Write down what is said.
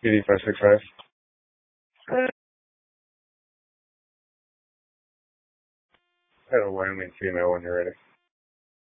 PD565. I have a Wyoming female when you're ready.